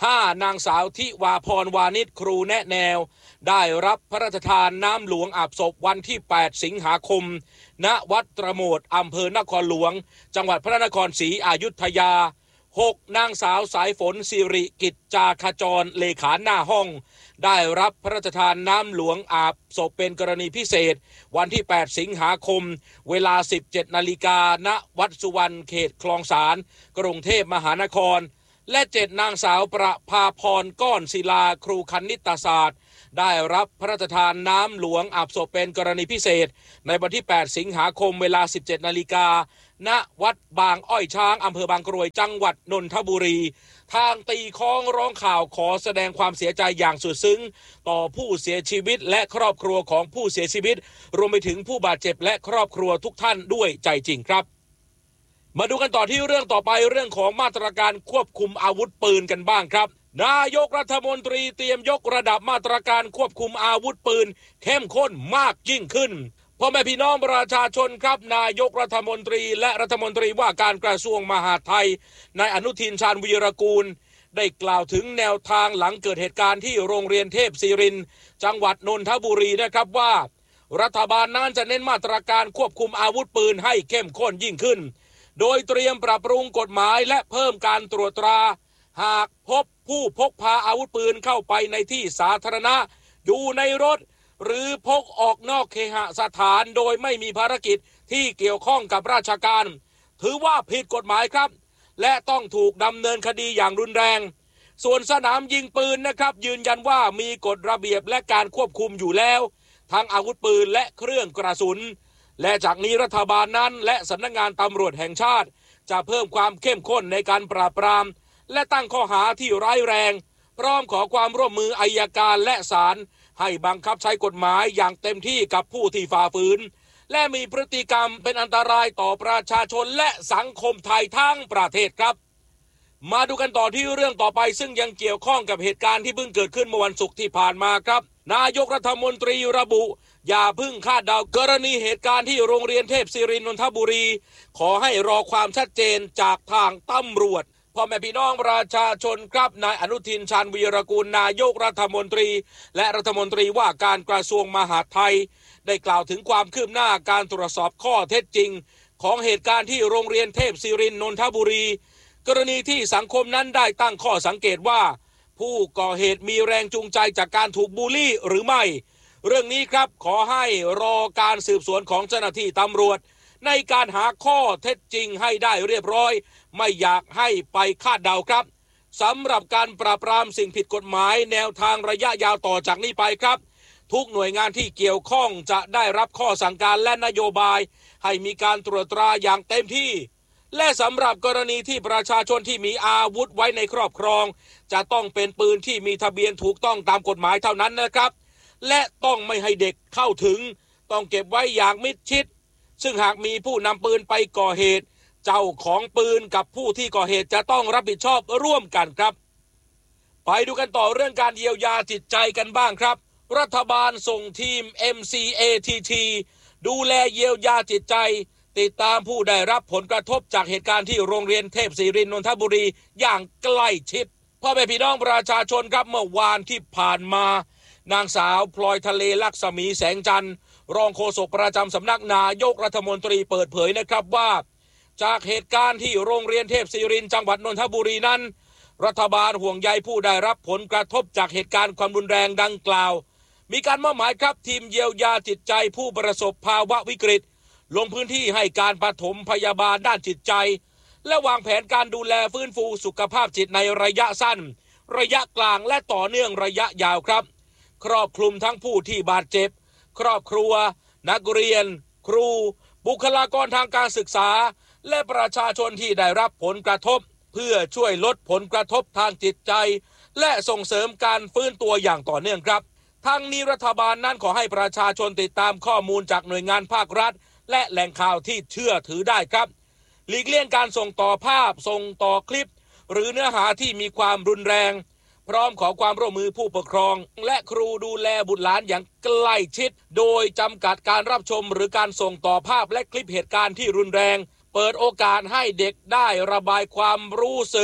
ห้านางสาวทิวาพรวานิชครูแนะแนวได้รับพระราชทานน้ำหลวงอาบศพวันที่แปดสิงหาคมณวัดตระโมดอำเภอนครหลวงจังหวัดพระนครศรีอยุธยาหกนางสาวสายฝนสิริกิจจาขจรเลขาหน้าห้องได้รับพระราชทานน้ำหลวงอาบศพเป็นกรณีพิเศษวันที่แปดสิงหาคมเวลา สิบเจ็ดนาฬิกาณวัดสุวรรณเขตคลองสานกรุงเทพมหานครและเจ็ดนางสาวประภาพรก้อนศิลาครูคณิตศาสตร์ได้รับพระราชทานน้ำหลวงอาบศพเป็นกรณีพิเศษในวันที่แปดสิงหาคมเวลา สิบเจ็ดนาฬิกาณวัดบางอ้อยช้างอำเภอบางกรวยจังหวัดนนทบุรีทางตีค้องร้องข่าวขอแสดงความเสียใจอย่างสุดซึ้งต่อผู้เสียชีวิตและครอบครัวของผู้เสียชีวิตรวมไปถึงผู้บาดเจ็บและครอบครัวทุกท่านด้วยใจจริงครับมาดูกันต่อที่เรื่องต่อไปเรื่องของมาตรการควบคุมอาวุธปืนกันบ้างครับนายกรัฐมนตรีเตรียมยกระดับมาตรการควบคุมอาวุธปืนเข้มข้นมากยิ่งขึ้นพ่อแม่พี่น้องประชาชนครับนายกรัฐมนตรีและรัฐมนตรีว่าการกระทรวงมหาดไทยนายอนุทินชาญวีรกูลได้กล่าวถึงแนวทางหลังเกิดเหตุการณ์ที่โรงเรียนเทพศิรินทร์จังหวัดนนทบุรีนะครับว่ารัฐบาลนั้นจะเน้นมาตรการควบคุมอาวุธปืนให้เข้มข้นยิ่งขึ้นโดยเตรียมปรับปรุงกฎหมายและเพิ่มการตรวจตราหากพบผู้พกพาอาวุธปืนเข้าไปในที่สาธารณะอยู่ในรถหรือพกออกนอกเคหสถานโดยไม่มีภารกิจที่เกี่ยวข้องกับราชการถือว่าผิดกฎหมายครับและต้องถูกดำเนินคดีอย่างรุนแรงส่วนสนามยิงปืนนะครับยืนยันว่ามีกฎระเบียบและการควบคุมอยู่แล้วทั้งอาวุธปืนและเครื่องกระสุนและจากนี้รัฐบาลนั้นและสำนักงานตำรวจแห่งชาติจะเพิ่มความเข้มข้นในการปราบปรามและตั้งข้อหาที่ร้ายแรงพร้อมขอความร่วมมืออัยการและศาลให้บังคับใช้กฎหมายอย่างเต็มที่กับผู้ที่ฝ่าฝืนและมีพฤติกรรมเป็นอันตรายต่อประชาชนและสังคมไทยทั้งประเทศครับมาดูกันต่อที่เรื่องต่อไปซึ่งยังเกี่ยวข้องกับเหตุการณ์ที่เพิ่งเกิดขึ้นเมื่อวันศุกร์ที่ผ่านมาครับนายกรัฐมนตรีระบุอย่าพึ่งคาดเดากรณีเหตุการณ์ที่โรงเรียนเทพศิรินทร์นนทบุรีขอให้รอความชัดเจนจากทางตำรวจพ่อแม่พี่น้องประชาชนครับนายอนุทินชาญวีรกูลนายกรัฐมนตรีและรัฐมนตรีว่าการกระทรวงมหาดไทยได้กล่าวถึงความคืบหน้าการตรวจสอบข้อเท็จจริงของเหตุการณ์ที่โรงเรียนเทพศิรินทร์นนทบุรีกรณีที่สังคมนั้นได้ตั้งข้อสังเกตว่าผู้ก่อเหตุมีแรงจูงใจจากการถูกบูลลี่หรือไม่เรื่องนี้ครับขอให้รอการสืบสวนของเจ้าหน้าที่ตำรวจในการหาข้อเท็จจริงให้ได้เรียบร้อยไม่อยากให้ไปคาดเดาครับสำหรับการปราบปรามสิ่งผิดกฎหมายแนวทางระยะยาวต่อจากนี้ไปครับทุกหน่วยงานที่เกี่ยวข้องจะได้รับข้อสั่งการและนโยบายให้มีการตรวจตราอย่างเต็มที่และสำหรับกรณีที่ประชาชนที่มีอาวุธไว้ในครอบครองจะต้องเป็นปืนที่มีทะเบียนถูกต้องตามกฎหมายเท่านั้นนะครับและต้องไม่ให้เด็กเข้าถึงต้องเก็บไว้อย่างมิดชิดซึ่งหากมีผู้นำปืนไปก่อเหตุเจ้าของปืนกับผู้ที่ก่อเหตุจะต้องรับผิดชอบร่วมกันครับไปดูกันต่อเรื่องการเยียวยาจิตใจกันบ้างครับรัฐบาลส่งทีม เอ็ม ซี เอ ที ที ดูแลเยียวยาจิตใจติดตามผู้ได้รับผลกระทบจากเหตุการณ์ที่โรงเรียนเทพศิรินทร์นนทบุรีอย่างใกล้ชิดพ่อแม่พี่น้องประชาชนครับเมื่อวานที่ผ่านมานางสาวพลอยทะเลลักษมีแสงจันทร์รองโฆษกประจำสำนักนายกรัฐมนตรีเปิดเผยนะครับว่าจากเหตุการณ์ที่โรงเรียนเทพศิรินทร์จังหวัดนนทบุรีนั้นรัฐบาลห่วงใยผู้ได้รับผลกระทบจากเหตุการณ์ความรุนแรงดังกล่าวมีการมอบหมายครับทีมเยียวยาจิตใจผู้ประสบภาวะวิกฤตลงพื้นที่ให้การปฐมพยาบาลด้านจิตใจและวางแผนการดูแลฟื้นฟูสุขภาพจิตในระยะสั้นระยะกลางและต่อเนื่องระยะยาวครับครอบคลุมทั้งผู้ที่บาดเจ็บครอบครัวนักเรียนครูบุคลากรทางการศึกษาและประชาชนที่ได้รับผลกระทบเพื่อช่วยลดผลกระทบทางจิตใจและส่งเสริมการฟื้นตัวอย่างต่อเนื่องครับทั้งนี้รัฐบาลนั้นขอให้ประชาชนติดตามข้อมูลจากหน่วยงานภาครัฐและแหล่งข่าวที่เชื่อถือได้ครับหลีกเลี่ยงการส่งต่อภาพส่งต่อคลิปหรือเนื้อหาที่มีความรุนแรงพร้อมขอความร่วมมือผู้ปกครองและครูดูแลบุตรหลานอย่างใกล้ชิดโดยจำกัดการรับชมหรือการส่งต่อภาพและคลิปเหตุการณ์ที่รุนแรงเปิดโอกาสให้เด็กได้ระบายความรู้สึก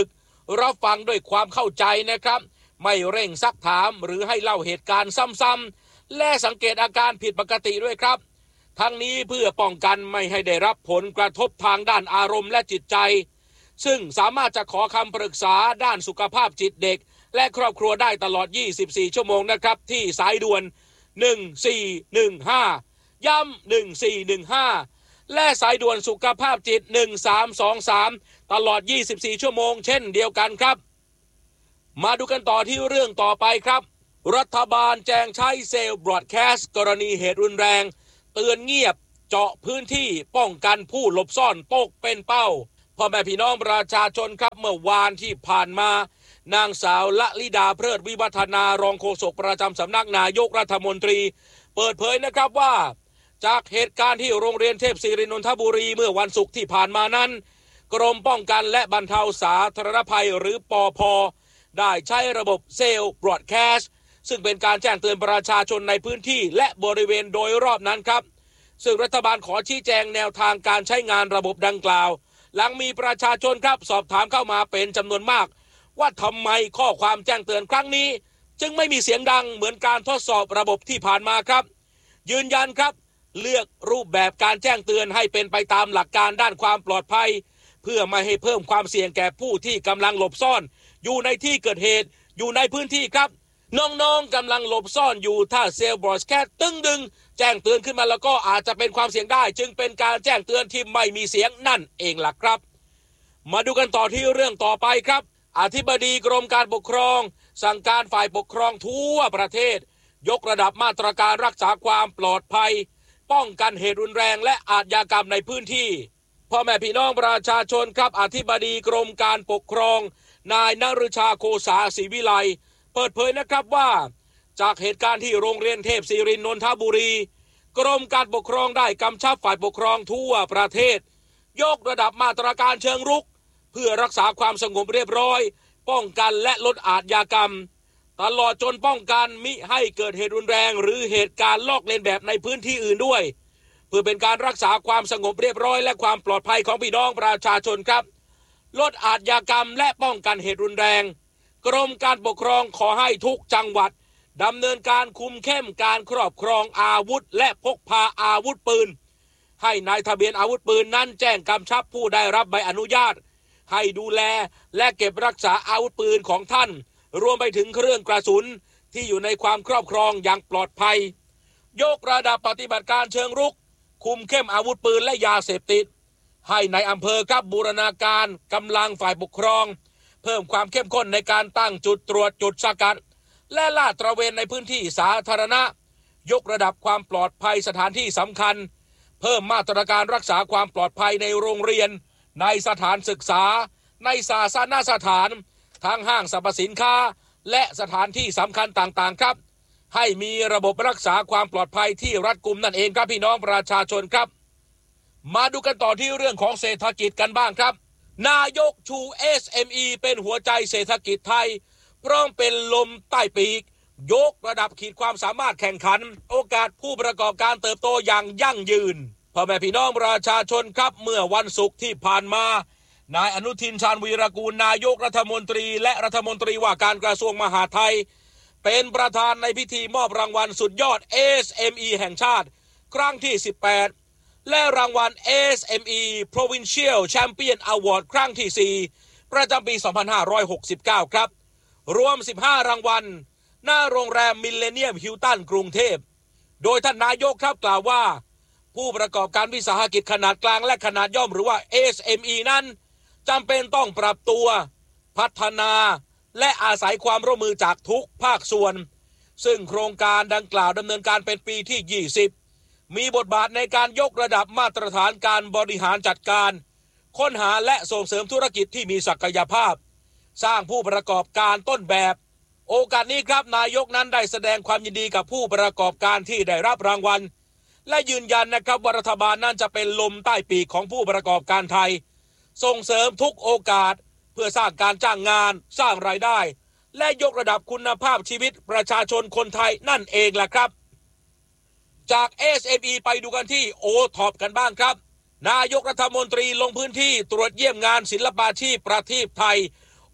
รับฟังด้วยความเข้าใจนะครับไม่เร่งซักถามหรือให้เล่าเหตุการณ์ซ้ำๆและสังเกตอาการผิดปกติด้วยครับทั้งนี้เพื่อป้องกันไม่ให้ได้รับผลกระทบทางด้านอารมณ์และจิตใจซึ่งสามารถจะขอคำปรึกษาด้านสุขภาพจิตเด็กและครอบครัวได้ตลอดยี่สิบสี่ชั่วโมงนะครับที่สายด่วนหนึ่งสี่หนึ่งห้าย้ำหนึ่งสี่หนึ่งห้าและสายด่วนสุขภาพจิตหนึ่งสามสองสามตลอดยี่สิบสี่ชั่วโมงเช่นเดียวกันครับมาดูกันต่อที่เรื่องต่อไปครับรัฐบาลแจงใช้เซลล์บรอดแคสต์กรณีเหตุรุนแรงเตือนเงียบเจาะพื้นที่ป้องกันผู้หลบซ่อนตกเป็นเป้าพ่อแม่พี่น้องประชาชนครับเมื่อวานที่ผ่านมานางสาวละลิดาเพลิดวิวัฒนารองโฆษกประจำสำนักนายกรัฐมนตรีเปิดเผยนะครับว่าจากเหตุการณ์ที่โรงเรียนเทพศิรินนทบุรีเมื่อวันศุกร์ที่ผ่านมานั้นกรมป้องกันและบรรเทาสาธารณภัยหรือปภ.ได้ใช้ระบบเซลล์บรอดแคสต์ซึ่งเป็นการแจ้งเตือนประชาชนในพื้นที่และบริเวณโดยรอบนั้นครับซึ่งรัฐบาลขอชี้แจงแนวทางการใช้งานระบบดังกล่าวหลังมีประชาชนครับสอบถามเข้ามาเป็นจำนวนมากว่าทำไมข้อความแจ้งเตือนครั้งนี้จึงไม่มีเสียงดังเหมือนการทดสอบระบบที่ผ่านมาครับยืนยันครับเลือกรูปแบบการแจ้งเตือนให้เป็นไปตามหลักการด้านความปลอดภัยเพื่อไม่ให้เพิ่มความเสี่ยงแก่ผู้ที่กำลังหลบซ่อนอยู่ในที่เกิดเหตุอยู่ในพื้นที่ครับน้องๆกำลังหลบซ่อนอยู่ถ้าเซลล์บรอดแคสต์ตึงดึงแจ้งเตือนขึ้นมาแล้วก็อาจจะเป็นความเสี่ยงได้จึงเป็นการแจ้งเตือนที่ไม่มีเสียงนั่นเองล่ะครับมาดูกันต่อที่เรื่องต่อไปครับอธิบดีกรมการปกครองสั่งการฝ่ายปกครองทั่วประเทศยกระดับมาตรการรักษาความปลอดภัยป้องกันเหตุรุนแรงและอาชญากรรมในพื้นที่พ่อแม่พี่น้องประชาชนครับอธิบดีกรมการปกครองนายนฤชาโคสาศรีวิไลเปิดเผยนะครับว่าจากเหตุการณ์ที่โรงเรียนเทพศิรินนทบุรีกรมการปกครองได้กำชับฝ่ายปกครองทั่วประเทศยกระดับมาตรการเชิงรุกเพื่อรักษาความสงบเรียบร้อยป้องกันและลดอาชญากรรมตลอดจนป้องกันมิให้เกิดเหตุรุนแรงหรือเหตุการณ์ลอกเลียนแบบในพื้นที่อื่นด้วยเพื่อเป็นการรักษาความสงบเรียบร้อยและความปลอดภัยของพี่น้องประชาชนครับลดอาชญากรรมและป้องกันเหตุรุนแรงกรมการปกครองขอให้ทุกจังหวัดดำเนินการคุมเข้มการครอบครองอาวุธและพกพาอาวุธปืนให้นายทะเบียนอาวุธปืนนั้นแจ้งกำชับผู้ได้รับใบอนุญาตให้ดูแลและเก็บรักษาอาวุธปืนของท่านรวมไปถึงเครื่องกระสุนที่อยู่ในความครอบครองอย่างปลอดภัยยกระดับปฏิบัติการเชิงรุกคุมเข้มอาวุธปืนและยาเสพติดให้ในอำเภอครับบูรณาการกำลังฝ่ายปกครองเพิ่มความเข้มข้นในการตั้งจุดตรวจจุดสกัดและลาดตระเวนในพื้นที่สาธารณะยกระดับความปลอดภัยสถานที่สำคัญเพิ่มมาตรการรักษาความปลอดภัยในโรงเรียนในสถานศึกษาในศาสนสถานทั้งห้างสรรพสินค้าและสถานที่สำคัญต่างๆครับให้มีระบบรักษาความปลอดภัยที่รัดกุมนั่นเองครับพี่น้องประชาชนครับมาดูกันต่อที่เรื่องของเศรษฐกิจกันบ้างครับนายกชู เอส เอ็ม อี เป็นหัวใจเศรษฐกิจไทยพร้อมเป็นลมใต้ปีกยกระดับขีดความสามารถแข่งขันโอกาสผู้ประกอบการเติบโตอย่างยั่งยืนพ่อแม่พี่น้องประชาชนครับเมื่อวันศุกร์ที่ผ่านมานายอนุทินชาญวีรกูลนายกรัฐมนตรีและรัฐมนตรีว่าการกระทรวงมหาดไทยเป็นประธานในพิธีมอบรางวัลสุดยอด เอส เอ็ม อี แห่งชาติครั้งที่สิบแปดและรางวัล เอส เอ็ม อี Provincial Champion Award ครั้งที่สี่ประจำปีสองพันห้าร้อยหกสิบเก้าครับรวมสิบห้ารางวัลหน้าโรงแรมมิลเลเนียมฮิลตันกรุงเทพโดยท่านนายกครับกล่าวว่าผู้ประกอบการวิสาหกิจขนาดกลางและขนาดย่อมหรือว่า เอส เอ็ม อี นั้นจำเป็นต้องปรับตัวพัฒนาและอาศัยความร่วมมือจากทุกภาคส่วนซึ่งโครงการดังกล่าวดำเนินการเป็นปีที่ยี่สิบมีบทบาทในการยกระดับมาตรฐานการบริหารจัดการค้นหาและส่งเสริมธุรกิจที่มีศักยภาพสร้างผู้ประกอบการต้นแบบโอกาสนี้ครับนายกนั้นได้แสดงความยินดีกับผู้ประกอบการที่ได้รับรางวัลและยืนยันนะครับว่ารัฐบาลนั้นจะเป็นลมใต้ปีกของผู้ประกอบการไทยส่งเสริมทุกโอกาสเพื่อสร้างการจ้างงานสร้างรายได้และยกระดับคุณภาพชีวิตประชาชนคนไทยนั่นเองแหละครับจาก เอส เอ็ม อี ไปดูกันที่ โอ ท็อป กันบ้างครับนายกรัฐมนตรีลงพื้นที่ตรวจเยี่ยมงานศิลปาชีพประทีปไทย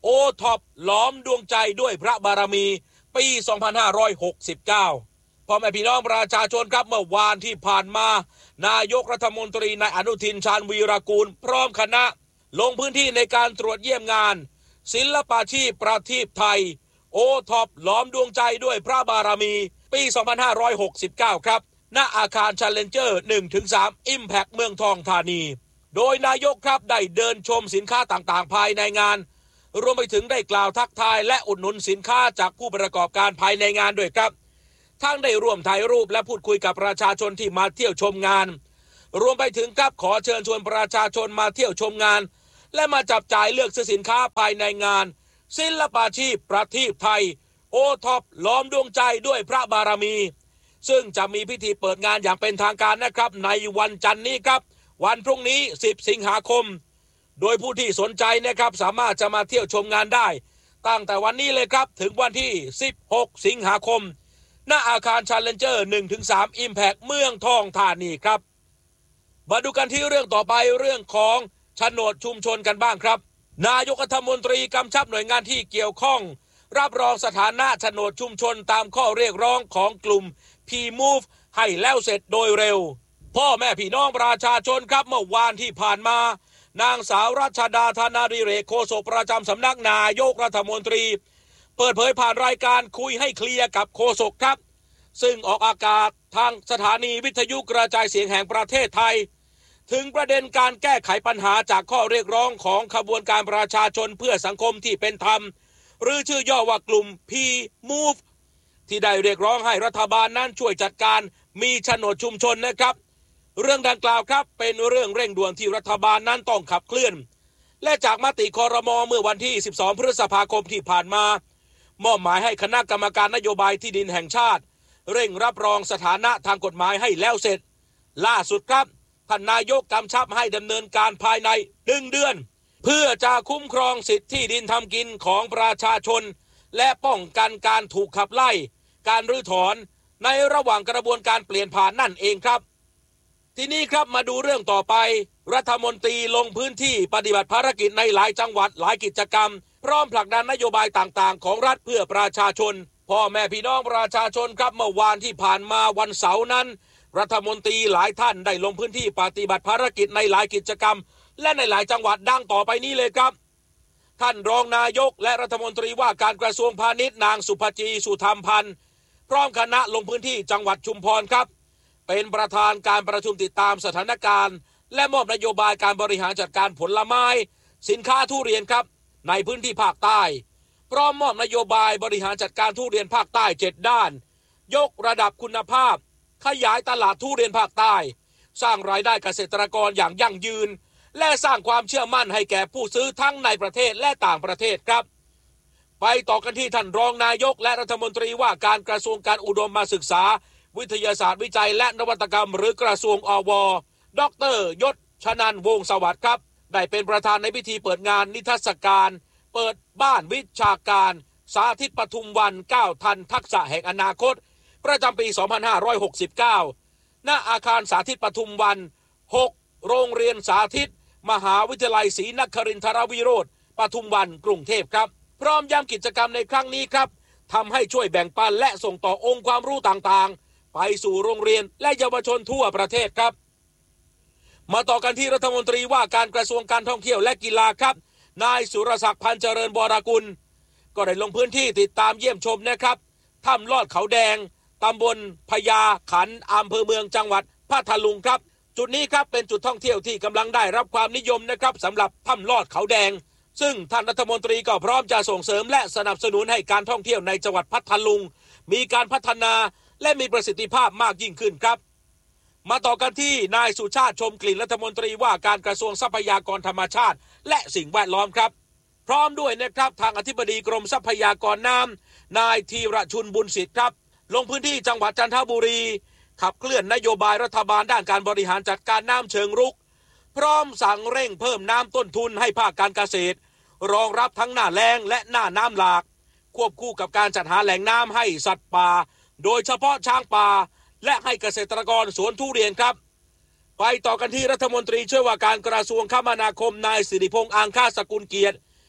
โอท็อปล้อมดวงใจด้วยพระบารมีปี สองพันห้าร้อยหกสิบเก้า พ่อแม่พี่น้องประชาชนครับเมื่อวานที่ผ่านมานายกรัฐมนตรีนายอนุทินชาญวีรกูลพร้อมคณะลงพื้นที่ในการตรวจเยี่ยมงานศิลปาชีพประทีปไทยโอท็อปล้อมดวงใจด้วยพระบารมีปี สองพันห้าร้อยหกสิบเก้า ครับณอาคาร Challenger หนึ่งถึงสาม Impact เมืองทองธานีโดยนายกครับได้เดินชมสินค้าต่างๆภายในงานรวมไปถึงได้กล่าวทักทายและอุดหนุนสินค้าจากผู้ประกอบการภายในงานด้วยครับทั้งได้ร่วมถ่ายรูปและพูดคุยกับประชาชนที่มาเที่ยวชมงานรวมไปถึงครับขอเชิญชวนประชาชนมาเที่ยวชมงานและมาจับจ่ายเลือกซื้อสินค้าภายในงานศิลปาชีพประทีปไทยโอท็อปล้อมดวงใจด้วยพระบารมีซึ่งจะมีพิธีเปิดงานอย่างเป็นทางการนะครับในวันจันทร์นี้ครับวันพรุ่งนี้สิบสิงหาคมโดยผู้ที่สนใจนะครับสามารถจะมาเที่ยวชมงานได้ตั้งแต่วันนี้เลยครับถึงวันที่สิบหกสิงหาคมณอาคาร Challenger หนึ่งถึงสาม Impact เมืองทองธานีครับมาดูกันที่เรื่องต่อไปเรื่องของโฉนดชุมชนกันบ้างครับนายกรัฐมนตรีกำชับหน่วยงานที่เกี่ยวข้องรับรองสถานะโฉนดชุมชนตามข้อเรียกร้องของกลุ่ม พี มูฟ ให้แล้วเสร็จโดยเร็วพ่อแม่พี่น้องประชาชนครับเมื่อวานที่ผ่านมานางสาวรัชดาธนาดิเรกโฆษกประจำสำนักนายกรัฐมนตรีเปิดเผยผ่านรายการคุยให้เคลียร์กับโฆษกครับซึ่งออกอากาศทางสถานีวิทยุกระจายเสียงแห่งประเทศไทยถึงประเด็นการแก้ไขปัญหาจากข้อเรียกร้องของขบวนการประชาชนเพื่อสังคมที่เป็นธรรมหรือชื่อย่อว่ากลุ่ม พี มูฟ ที่ได้เรียกร้องให้รัฐบาลนั้นช่วยจัดการมีโฉนดชุมชนนะครับเรื่องดังกล่าวครับเป็นเรื่องเร่งด่วนที่รัฐบาลนั้นต้องขับเคลื่อนและจากมติครม.เมื่อวันที่สิบสองพฤษภาคมที่ผ่านมามอบหมายให้คณะกรรมการนโยบายที่ดินแห่งชาติเร่งรับรองสถานะทางกฎหมายให้แล้วเสร็จล่าสุดครับท่านนายกกำชับให้ดำเนินการภายในหนึ่งเดือนเพื่อจะคุ้มครองสิทธิที่ดินทำกินของประชาชนและป้องกันการถูกขับไล่การรื้อถอนในระหว่างกระบวนการเปลี่ยนผ่านนั่นเองครับทีนี้ครับมาดูเรื่องต่อไปรัฐมนตรีลงพื้นที่ปฏิบัติภารกิจในหลายจังหวัดหลายกิจกรรมพร้อมผลักดันนโยบายต่างๆของรัฐเพื่อประชาชนพ่อแม่พี่น้องประชาชนครับเมื่อวานที่ผ่านมาวันเสาร์นั้นรัฐมนตรีหลายท่านได้ลงพื้นที่ปฏิบัติภารกิจในหลายกิจกรรมและในหลายจังหวัดดังต่อไปนี้เลยครับท่านรองนายกและรัฐมนตรีว่าการกระทรวงพาณิชย์นางสุภจีสุธรรมพันธ์พร้อมคณะลงพื้นที่จังหวัดชุมพรครับเป็นประธานการประชุมติดตามสถานการณ์และมอบนโยบายการบริหารจัดการผลไม้สินค้าทุเรียนครับในพื้นที่ภาคใต้พร้อมมอบนโยบายบริหารจัดการทุเรียนภาคใต้เจ็ดด้านยกระดับคุณภาพขยายตลาดทุเรียนภาคใต้สร้างรายได้เกษตรกรอย่างยั่งยืนและสร้างความเชื่อมั่นให้แก่ผู้ซื้อทั้งในประเทศและต่างประเทศครับไปต่อกันที่ท่านรองนายกและรัฐมนตรีว่าการกระทรวงการอุดมศึกษาวิทยาศาสตร์วิจัยและนวัตกรรมหรือกระทรวงอวดร.ยศชนันท์วงศ์สวัสดิ์ครับได้เป็นประธานในพิธีเปิดงานนิทรรศการเปิดบ้านวิชาการสาธิตปทุมวันก้าวทันทักษะแห่งอนาคตประจำปี สองพันห้าร้อยหกสิบเก้า ณ อาคารสาธิตปทุมวัน หก โรงเรียนสาธิตมหาวิทยาลัยศรีนครินทรวิโรธปทุมวันกรุงเทพครับพร้อมย้ำกิจกรรมในครั้งนี้ครับทำให้ช่วยแบ่งปันและส่งต่อองค์ความรู้ต่างๆไปสู่โรงเรียนและเยาวชนทั่วประเทศครับมาต่อกันที่รัฐมนตรีว่าการกระทรวงการท่องเที่ยวและกีฬาครับนายสุรศักดิ์พันเจริญวรกุลก็ได้ลงพื้นที่ติดตามเยี่ยมชมนะครับถ้ำลอดเขาแดงตำบลพญาขันธ์อำเภอเมืองจังหวัดพัทลุงครับจุดนี้ครับเป็นจุดท่องเที่ยวที่กำลังได้รับความนิยมนะครับสำหรับถ้ำลอดเขาแดงซึ่งท่านรัฐมนตรีก็พร้อมจะส่งเสริมและสนับสนุนให้การท่องเที่ยวในจังหวัดพัทลุงมีการพัฒนาและมีประสิทธิภาพมากยิ่งขึ้นครับมาต่อกันที่นายสุชาติชมกลิ่นรัฐมนตรีว่าการกระทรวงทรัพยากรธรรมชาติและสิ่งแวดล้อมครับพร้อมด้วยนะครับทางอธิบดีกรมทรัพยากรน้ำนายธีรชุนบุญสิทธิ์ครับลงพื้นที่จังหวัดจันทบุรีขับเคลื่อนนโยบายรัฐบาลด้านการบริหารจัดการน้ำเชิงรุกพร้อมสั่งเร่งเพิ่มน้ำต้นทุนให้ภาคการเกษตรรองรับทั้งหน้าแล้งและหน้าน้ำหลากควบคู่กับการจัดหาแหล่งน้ำให้สัตว์ป่าโดยเฉพาะช้างป่าและให้เกษตรกรสวนทุเรียนครับไปต่อกันที่รัฐมนตรีช่วยว่าการกระทรวงคมนาคมนายสิริพงษ์อังคาสกุลเกียรติ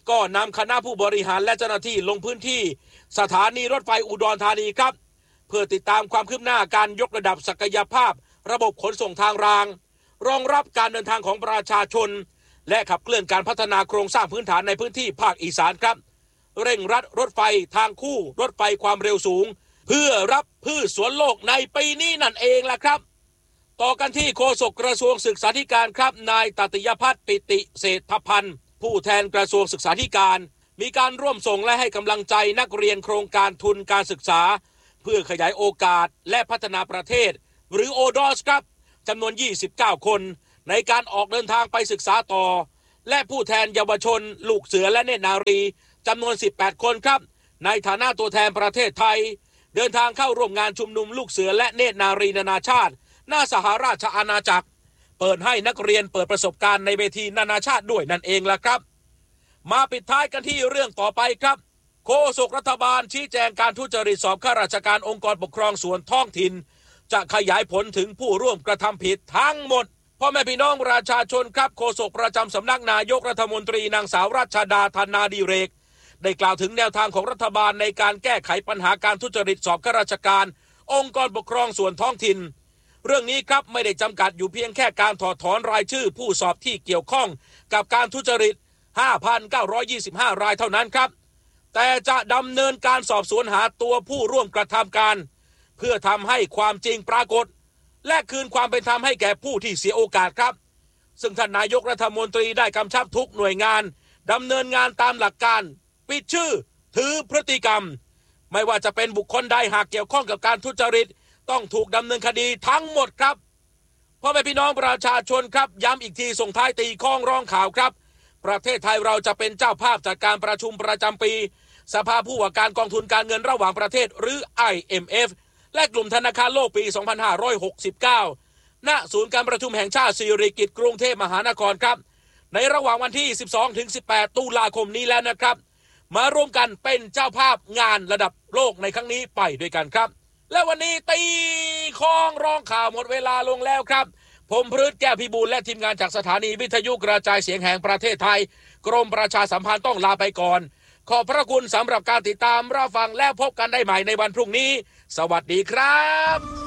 ก็นำคณะผู้บริหารและเจ้าหน้าที่ลงพื้นที่สถานีรถไฟอุดรธานีครับเพื่อติดตามความคืบหน้าการยกระดับศักยภาพระบบขนส่งทางรางรองรับการเดินทางของประชาชนและขับเคลื่อนการพัฒนาโครงสร้างพื้นฐานในพื้นที่ภาคอีสานครับเร่งรัดรถไฟทางคู่รถไฟความเร็วสูงเพื่อรับพืชสวนโลกในปีนี้นั่นเองล่ะครับต่อกันที่โฆษกกระทรวงศึกษาธิการครับนายตติยพัฒน์ปิติเศรษฐพันธ์ผู้แทนกระทรวงศึกษาธิการมีการร่วมส่งและให้กำลังใจนักเรียนโครงการทุนการศึกษาเพื่อขยายโอกาสและพัฒนาประเทศหรือ โอ ดอส ครับจำนวนยี่สิบเก้าคนในการออกเดินทางไปศึกษาต่อและผู้แทนเยาวชนลูกเสือและเนตรนารีจำนวนสิบแปดคนครับในฐานะตัวแทนประเทศไทยเดินทางเข้าร่วมงานชุมนุมลูกเสือและเนตรนารีนานาชาติหน้าสหราชอาณาจักรเปิดให้นักเรียนเปิดประสบการณ์ในเวทีนานาชาติด้วยนั่นเองล่ะครับมาปิดท้ายกันที่เรื่องต่อไปครับโฆษกรัฐบาลชี้แจงการทุจริตสอบข้าราชการองค์กรปกครองส่วนท้องถิ่นจะขยายผลถึงผู้ร่วมกระทำผิดทั้งหมดพ่อแม่พี่น้องประชาชนครับโฆษกประจำสำนักนายกรัฐมนตรีนางสาวรัชดาธนาดิเรกได้กล่าวถึงแนวทางของรัฐบาลในการแก้ไขปัญหาการทุจริตสอบข้าราชการองค์กรปกครองส่วนท้องถิ่นเรื่องนี้ครับไม่ได้จำกัดอยู่เพียงแค่การถอดถอนรายชื่อผู้สอบที่เกี่ยวข้องกับการทุจริต ห้าพันเก้าร้อยยี่สิบห้า รายเท่านั้นครับแต่จะดำเนินการสอบสวนหาตัวผู้ร่วมกระทำการเพื่อทำให้ความจริงปรากฏและคืนความเป็นธรรมให้แก่ผู้ที่เสียโอกาสครับซึ่งท่านนายกรัฐมนตรีได้กำชับทุกหน่วยงานดำเนินงานตามหลักการปิดชื่อถือพฤติกรรมไม่ว่าจะเป็นบุคคลใดหากเกี่ยวข้องกับการทุจริตต้องถูกดำเนินคดีทั้งหมดครับพ่อแม่พี่น้องประชาชนครับย้ำอีกทีส่งท้ายตีข้องร้องข่าวครับประเทศไทยเราจะเป็นเจ้าภาพจัดการประชุมประจำปีสภาผู้ว่าการกองทุนการเงินระหว่างประเทศหรือ ไอ เอ็ม เอฟ และกลุ่มธนาคารโลกปี สองพันห้าร้อยหกสิบเก้า ณ ศูนย์การประชุมแห่งชาติสิริกิติ์กรุงเทพมหานครครับในระหว่างวันที่ สิบสองถึงสิบแปด ตุลาคมนี้แล้วนะครับมาร่วมกันเป็นเจ้าภาพงานระดับโลกในครั้งนี้ไปด้วยกันครับและวันนี้ตีข้องร้องข่าวหมดเวลาลงแล้วครับผมพฤทธิ์แก้วพิบูลและทีมงานจากสถานีวิทยุกระจายเสียงแห่งประเทศไทยกรมประชาสัมพันธ์ต้องลาไปก่อนขอบพระคุณสำหรับการติดตามรับฟังและพบกันได้ใหม่ในวันพรุ่งนี้สวัสดีครับ